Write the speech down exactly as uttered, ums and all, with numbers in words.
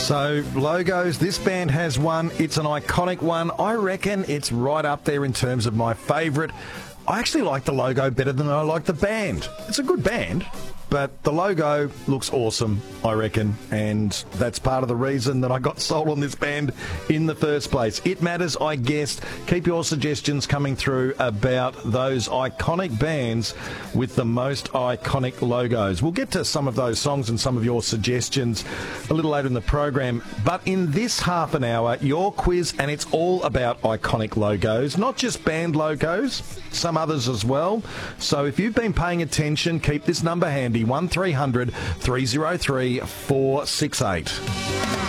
So, logos, this band has one. It's an iconic one. I reckon it's right up there in terms of my favourite. I actually like the logo better than I like the band. It's a good band, but the logo looks awesome, I reckon, and that's part of the reason that I got sold on this band in the first place. It Matters, I guess. Keep your suggestions coming through about those iconic bands with the most iconic logos. We'll get to some of those songs and some of your suggestions a little later in the program, but in this half an hour, your quiz, and it's all about iconic logos, not just band logos, some others as well. So if you've been paying attention, keep this number handy, one three hundred three oh three four six eight.